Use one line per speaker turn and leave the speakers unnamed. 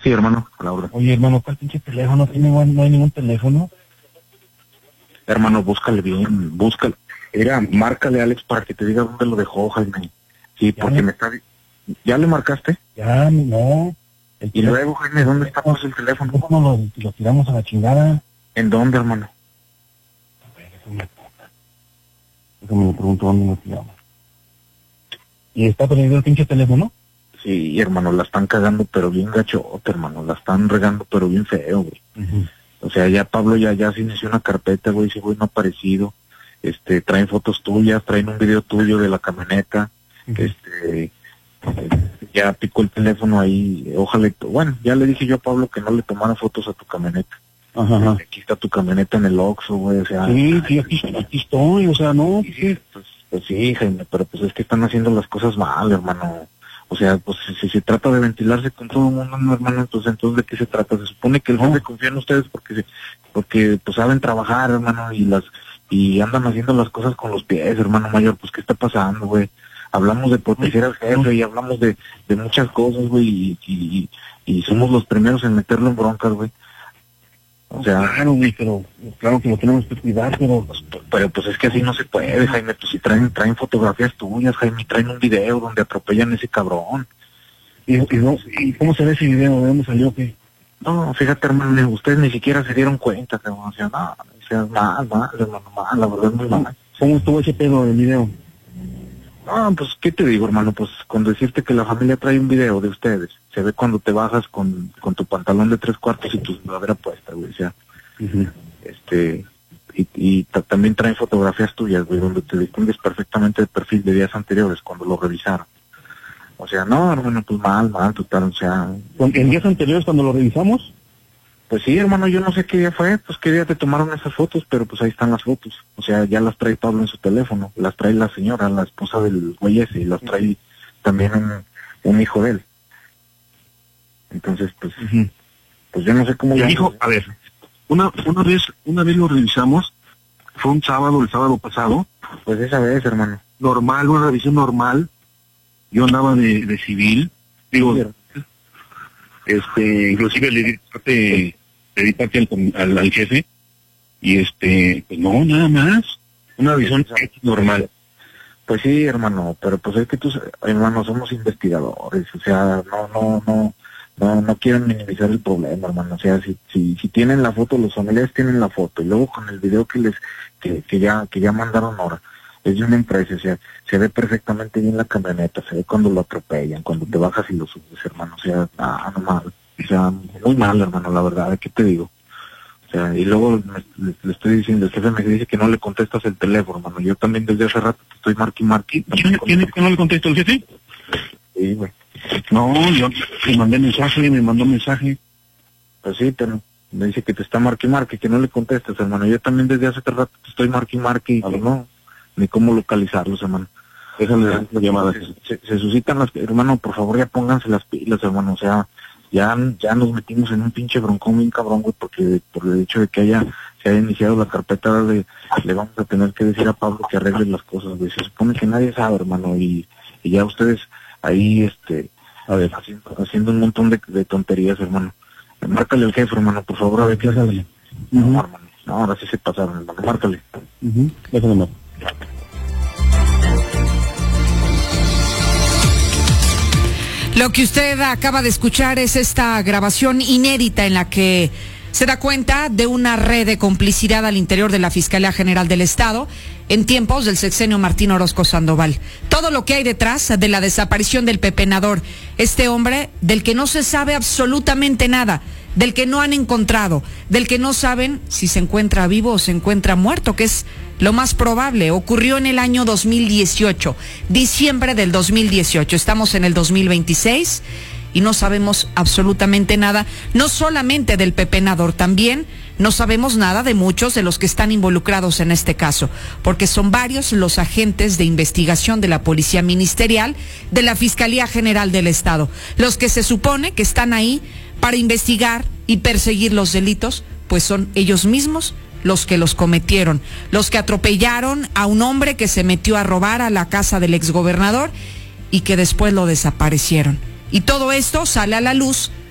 Sí, hermano, a la orden.
Oye, hermano, ¿cuál pinche teléfono? No hay ningún teléfono.
Hermano, búscale bien, búscale. Márcale a Alex para que te diga dónde lo dejó, Jaime. Sí, porque me está... ¿Ya le marcaste?
Ya, no.
Y luego, Jaime, ¿dónde está pues el teléfono?
¿Cómo lo tiramos a la chingada?
¿En dónde, hermano?
A ver, déjame le pregunto dónde lo tiramos. ¿Y está perdido el pinche teléfono?
Sí, hermano, la están cagando, pero bien gachote, hermano. La están regando, pero bien feo, güey. O sea, ya Pablo ya se inició una carpeta, güey, ese güey no ha aparecido. Traen fotos tuyas, traen un video tuyo de la camioneta. Ya picó el teléfono ahí, ojalá, bueno, ya le dije yo a Pablo que no le tomara fotos a tu camioneta.
Ajá.
Aquí está tu camioneta en el Oxxo, güey, o sea...
Sí, aquí estoy, o sea, no...
Sí, pues sí, Jaime, pero pues es que están haciendo las cosas mal, hermano. O sea, pues si se trata de ventilarse con todo el mundo, no, hermano, entonces ¿de qué se trata? Se supone que el jefe confía en ustedes porque pues saben trabajar, hermano, y andan haciendo las cosas con los pies, hermano mayor, pues ¿qué está pasando, güey? Hablamos de proteger al jefe y hablamos de muchas cosas, güey, y somos los primeros en meterlo en broncas, güey. O sea,
claro, güey, pero claro que lo tenemos que cuidar, pero
pues es que así no se puede, Jaime. Pues si traen fotografías tuyas, Jaime, traen un video donde atropellan a ese cabrón.
¿Y cómo se ve ese video? ¿De dónde salió? ¿Qué?
No, fíjate, hermano, ustedes ni siquiera se dieron cuenta, cabrón. O sea, no, o sea, mal, hermano, mal, la verdad es muy mal.
¿Cómo estuvo ese pedo del video?
No, pues, ¿qué te digo, hermano? Pues, con decirte que la familia trae un video de ustedes, se ve cuando te bajas con tu pantalón de 3/4 y tu sudadera puesta, güey, o sea, también traen fotografías tuyas, güey, donde te distingues perfectamente el perfil de días anteriores, cuando lo revisaron. O sea, no, hermano, pues mal, total, o sea...
¿En días anteriores cuando lo revisamos?
Pues sí, hermano, yo no sé qué día fue, pues qué día te tomaron esas fotos, pero pues ahí están las fotos. O sea, ya las trae Pablo en su teléfono, las trae la señora, la esposa del güey ese, y las trae también un hijo de él. Entonces, pues, pues yo no sé cómo...
El hijo, a ver, una vez lo revisamos, fue un sábado, el sábado pasado.
Pues esa vez, hermano.
Normal, una revisión normal. Yo andaba de civil, digo, inclusive le di parte al jefe, y pues no, nada más, una revisión normal.
Pues sí, hermano, pero pues es que tú, hermano, somos investigadores, o sea, no quieren minimizar el problema, hermano, o sea, si tienen la foto, los familiares tienen la foto, y luego con el video que ya mandaron ahora, es de una empresa, o sea, se ve perfectamente bien la camioneta, se ve cuando lo atropellan, cuando te bajas y lo subes, hermano, o sea, no mal, o sea, muy mal, hermano, la verdad, ¿qué te digo? O sea, y luego le estoy diciendo, el jefe me dice que no le contestas el teléfono, hermano, yo también desde hace rato te estoy marqui.
¿Tiene que no le contesto el jefe?
Sí, güey.
No, yo le mandé mensaje, me mandó mensaje.
Pues sí, pero me dice que te está marqui, que no le contestes, hermano, yo también desde hace rato te estoy marqui, y pues no, ni cómo localizarlos, hermano.
Déjale dar la llamada.
Se suscitan las... Hermano, por favor, ya pónganse las pilas, hermano. O sea, ya nos metimos en un pinche broncón bien cabrón, güey, porque por el hecho de que se haya iniciado la carpeta, le vamos a tener que decir a Pablo que arregle las cosas, güey. Se supone que nadie sabe, hermano, y ya ustedes ahí, a ver, haciendo un montón de tonterías, hermano. Márcale al jefe, hermano, por favor, a ver qué hace. No, hermano, no, ahora sí se pasaron, hermano, márcale.
Déjame.
Lo que usted acaba de escuchar es esta grabación inédita en la que se da cuenta de una red de complicidad al interior de la Fiscalía General del Estado en tiempos del sexenio Martín Orozco Sandoval. Todo lo que hay detrás de la desaparición del pepenador, este hombre del que no se sabe absolutamente nada, del que no han encontrado, del que no saben si se encuentra vivo o se encuentra muerto, que es lo más probable. Ocurrió en el año 2018, diciembre del 2018. Estamos en el 2026 y no sabemos absolutamente nada, no solamente del pepenador, también no sabemos nada de muchos de los que están involucrados en este caso, porque son varios los agentes de investigación de la Policía Ministerial, de la Fiscalía General del Estado, los que se supone que están ahí para investigar y perseguir los delitos, pues son ellos mismos los que los cometieron, los que atropellaron a un hombre que se metió a robar a la casa del exgobernador y que después lo desaparecieron. Y todo esto sale a la luz